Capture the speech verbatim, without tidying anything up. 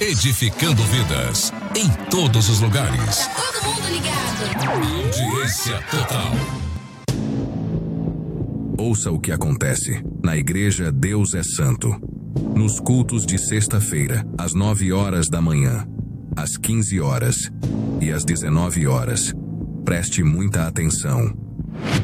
edificando vidas em todos os lugares. Tá todo mundo ligado. Audiência total. Ouça o que acontece na Igreja Deus é Santo. Nos cultos de sexta-feira, às nove horas da manhã, às quinze horas e às dezenove horas. Preste muita atenção.